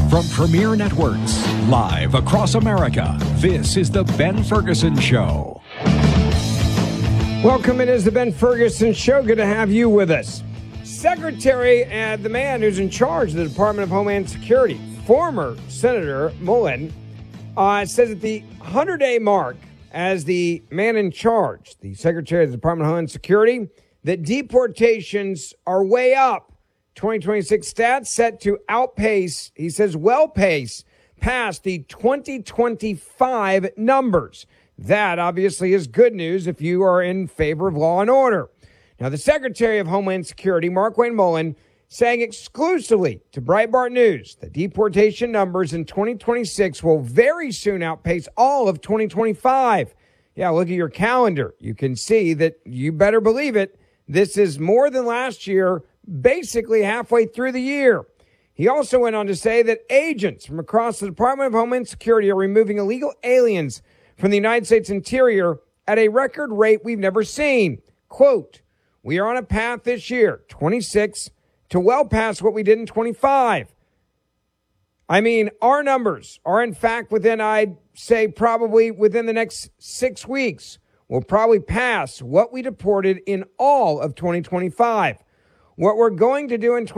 From Premier Networks, live across America, this is The Ben Ferguson Show. Welcome, it is The Ben Ferguson Show. Good to have you with us. Secretary and the man who's in charge of the Department of Homeland Security, former Senator Mullen, says at the 100-day mark as the man in charge, the Secretary of the Department of Homeland Security, that deportations are way up. 2026 stats set to outpace, he says, pace past the 2025 numbers. That obviously is good news if you are in favor of law and order. Now, the Secretary of Homeland Security, Markwayne Mullin, saying exclusively to Breitbart News that deportation numbers in 2026 will very soon outpace all of 2025. Yeah, look at your calendar. You can see that, you better believe it, this is more than last year, basically halfway through the year. He also went on to say that agents from across the Department of Homeland Security are removing illegal aliens from the United States interior at a record rate we've never seen. Quote, "We are on a path this year, 26, to well past what we did in 25. I mean, our numbers are in fact within, I'd say probably within the next 6 weeks, we'll probably pass what we deported in all of 2025. What we're going to do in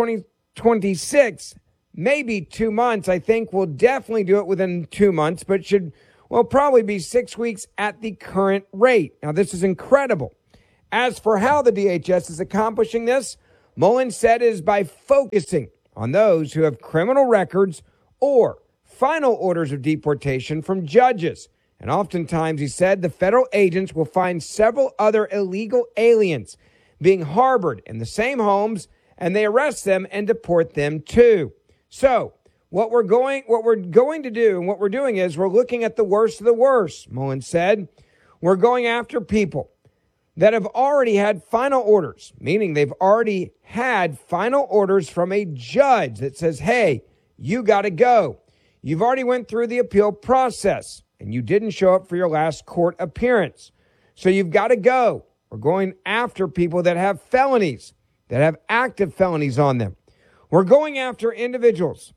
2026, maybe 2 months, I think we'll definitely do it within 2 months, but will probably be 6 weeks at the current rate." Now, this is incredible. As for how the DHS is accomplishing this, Mullin said is by focusing on those who have criminal records or final orders of deportation from judges. And oftentimes, he said, the federal agents will find several other illegal aliens being harbored in the same homes, and they arrest them and deport them too. So what we're going to do and what we're doing is we're looking at the worst of the worst, Mullin said. We're going after people that have already had final orders, meaning they've already had final orders from a judge that says, hey, you got to go. You've already went through the appeal process and you didn't show up for your last court appearance. So you've got to go. We're going after people that have felonies, that have active felonies on them. We're going after individuals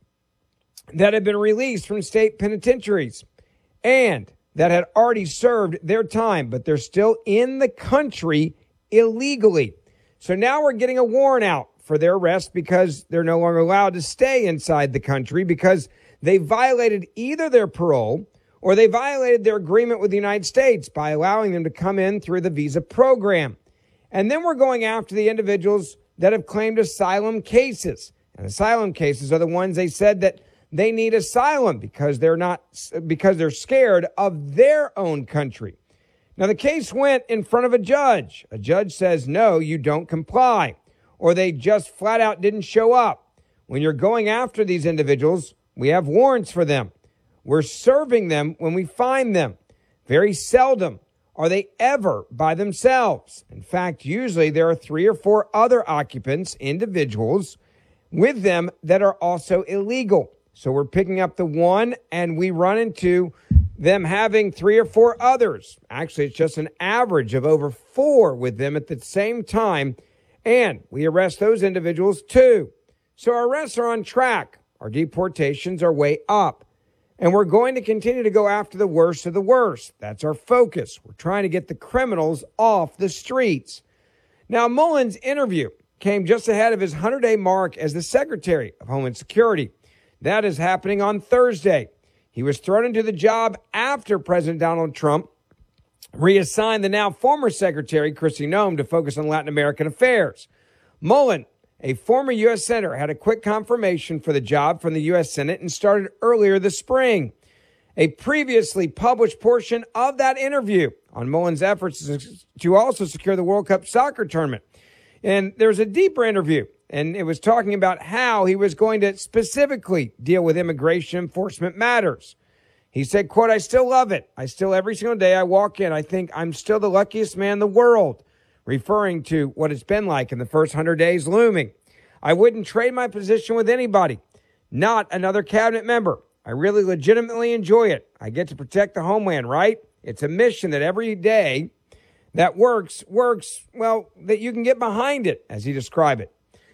that have been released from state penitentiaries and that had already served their time, but they're still in the country illegally. So now we're getting a warrant out for their arrest because they're no longer allowed to stay inside the country because they violated either their parole or they violated their agreement with the United States by allowing them to come in through the visa program. And then we're going after the individuals that have claimed asylum cases. And asylum cases are the ones they said that they need asylum because they're scared of their own country. Now, the case went in front of a judge. A judge says, no, you don't comply, or they just flat out didn't show up. When you're going after these individuals, we have warrants for them. We're serving them when we find them. Very seldom are they ever by themselves. In fact, usually there are 3 or 4 other occupants, individuals, with them that are also illegal. So we're picking up the one and we run into them having 3 or 4 others. Actually, it's just an average of over 4 with them at the same time. And we arrest those individuals too. So our arrests are on track. Our deportations are way up. And we're going to continue to go after the worst of the worst. That's our focus. We're trying to get the criminals off the streets. Now, Mullin's interview came just ahead of his 100-day mark as the Secretary of Homeland Security. That is happening on Thursday. He was thrown into the job after President Donald Trump reassigned the now former Secretary, Kristi Noem, to focus on Latin American affairs. Mullin, a former U.S. Senator, had a quick confirmation for the job from the U.S. Senate and started earlier this spring. A previously published portion of that interview on Mullin's efforts to also secure the World Cup soccer tournament. And there's a deeper interview, and it was talking about how he was going to specifically deal with immigration enforcement matters. He said, quote, "I still love it. Every single day I walk in, I think I'm still the luckiest man in the world," referring to what it's been like in the first 100 days looming. "I wouldn't trade my position with anybody, not another cabinet member. I really legitimately enjoy it. I get to protect the homeland, right? It's a mission that every day that works, well, that you can get behind it," as he described it.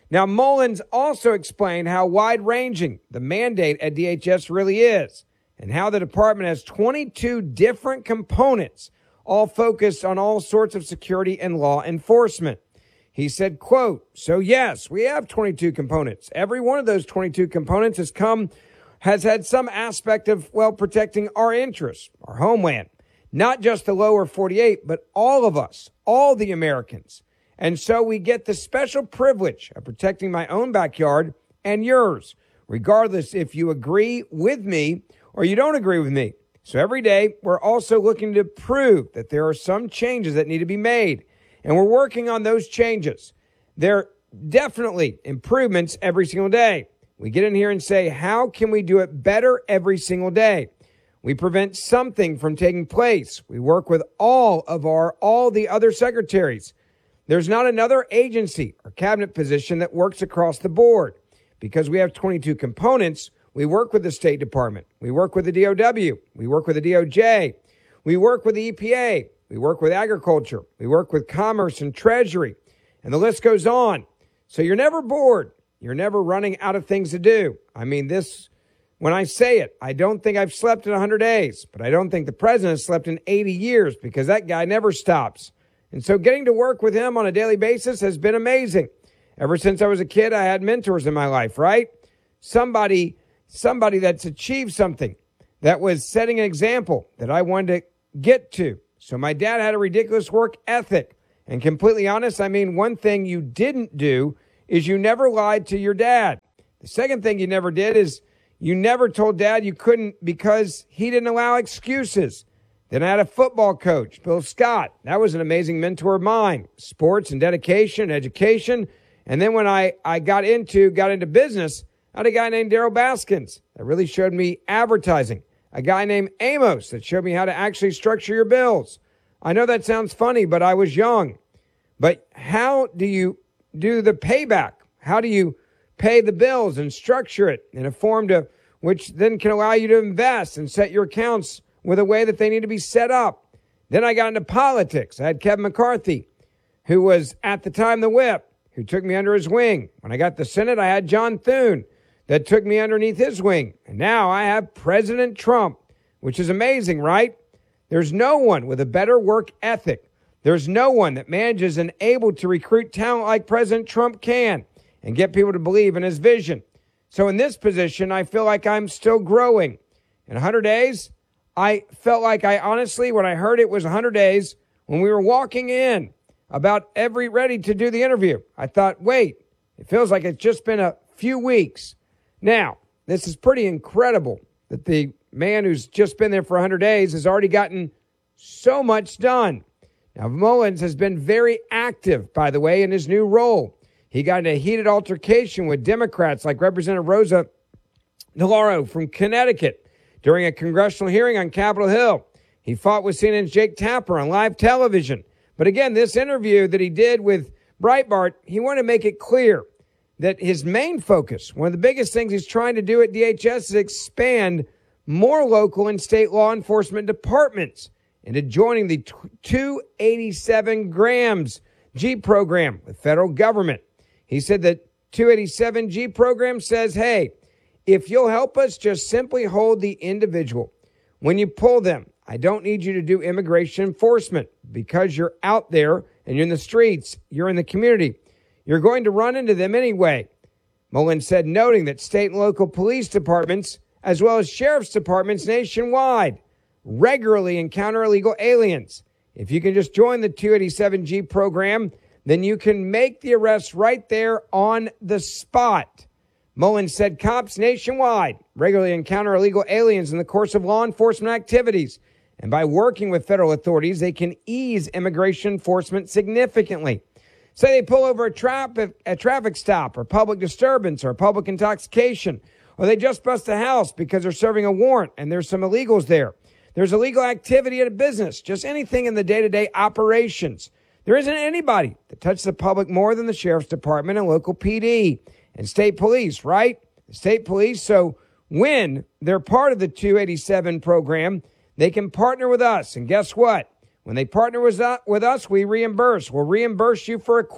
Now, Mullins also explained how wide-ranging the mandate at DHS really is and how the department has 22 different components, all focused on all sorts of security and law enforcement. He said, quote, "So yes, we have 22 components. Every one of those 22 components has had some aspect of, protecting our interests, our homeland, not just the lower 48, but all of us, all the Americans. And so we get the special privilege of protecting my own backyard and yours, regardless if you agree with me or you don't agree with me. So every day, we're also looking to prove that there are some changes that need to be made. And we're working on those changes. There are definitely improvements every single day. We get in here and say, how can we do it better every single day? We prevent something from taking place. We work with all the other secretaries. There's not another agency or cabinet position that works across the board. Because we have 22 components, we work with the State Department. We work with the DOW. We work with the DOJ. We work with the EPA. We work with agriculture. We work with commerce and treasury. And the list goes on. So you're never bored. You're never running out of things to do. I mean, when I say it, I don't think I've slept in 100 days, but I don't think the president has slept in 80 years because that guy never stops. And so getting to work with him on a daily basis has been amazing. Ever since I was a kid, I had mentors in my life, right? Somebody that's achieved something that was setting an example that I wanted to get to. So my dad had a ridiculous work ethic. And completely honest, I mean, one thing you didn't do is you never lied to your dad. The second thing you never did is you never told dad you couldn't because he didn't allow excuses. Then I had a football coach, Bill Scott. That was an amazing mentor of mine. Sports and dedication, education. And then when I got into business, I had a guy named Daryl Baskins that really showed me advertising. A guy named Amos that showed me how to actually structure your bills. I know that sounds funny, but I was young. But how do you do the payback? How do you pay the bills and structure it in a form which then can allow you to invest and set your accounts with a way that they need to be set up? Then I got into politics. I had Kevin McCarthy, who was at the time the whip, who took me under his wing. When I got the Senate, I had John Thune that took me underneath his wing. And now I have President Trump, which is amazing, right? There's no one with a better work ethic. There's no one that manages and able to recruit talent like President Trump can and get people to believe in his vision. So in this position, I feel like I'm still growing. In 100 days, I felt like when I heard it was 100 days, when we were walking in ready to do the interview, I thought, wait, it feels like it's just been a few weeks. Now, this is pretty incredible that the man who's just been there for 100 days has already gotten so much done. Now, Mullins has been very active, by the way, in his new role. He got in a heated altercation with Democrats like Representative Rosa DeLauro from Connecticut during a congressional hearing on Capitol Hill. He fought with CNN's Jake Tapper on live television. But again, this interview that he did with Breitbart, he wanted to make it clear that his main focus, one of the biggest things he's trying to do at DHS, is expand more local and state law enforcement departments into joining the 287 grams G program with federal government. He said that 287 G program says, hey, if you'll help us just simply hold the individual when you pull them, I don't need you to do immigration enforcement because you're out there and you're in the streets, you're in the community. You're going to run into them anyway. Mullins said, noting that state and local police departments, as well as sheriff's departments nationwide, regularly encounter illegal aliens. If you can just join the 287G program, then you can make the arrest right there on the spot. Mullins said cops nationwide regularly encounter illegal aliens in the course of law enforcement activities. And by working with federal authorities, they can ease immigration enforcement significantly. Say they pull over a traffic stop or public disturbance or public intoxication, or they just bust a house because they're serving a warrant and there's some illegals there. There's illegal activity at a business, just anything in the day-to-day operations. There isn't anybody that touches the public more than the sheriff's department and local PD and state police, right? The state police. So when they're part of the 287 program, they can partner with us. And guess what? When they partner with us, we reimburse. We'll reimburse you for equipment.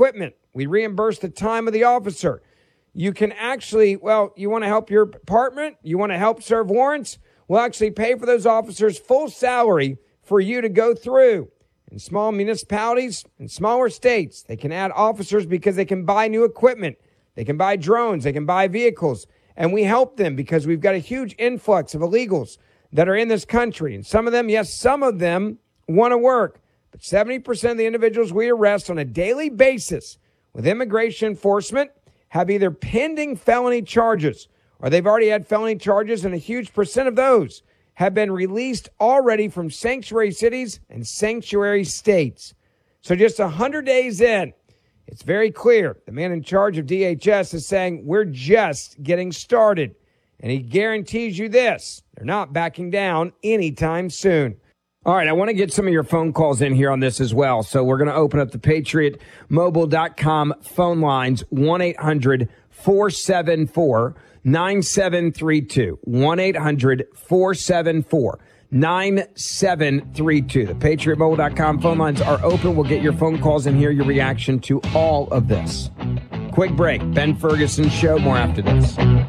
We reimburse the time of the officer. You can actually, you want to help your department? You want to help serve warrants? We'll actually pay for those officers' full salary for you to go through. In small municipalities and smaller states, they can add officers because they can buy new equipment. They can buy drones. They can buy vehicles. And we help them because we've got a huge influx of illegals that are in this country. And some of them want to work. But 70% of the individuals we arrest on a daily basis with immigration enforcement have either pending felony charges or they've already had felony charges, and a huge percent of those have been released already from sanctuary cities and sanctuary states. So just 100 days in, it's very clear the man in charge of DHS is saying we're just getting started. And he guarantees you this: they're not backing down anytime soon. All right, I want to get some of your phone calls in here on this as well. So we're going to open up the PatriotMobile.com phone lines, 1-800-474-9732. 1-800-474-9732. The PatriotMobile.com phone lines are open. We'll get your phone calls and hear your reaction to all of this. Quick break. Ben Ferguson Show. More after this.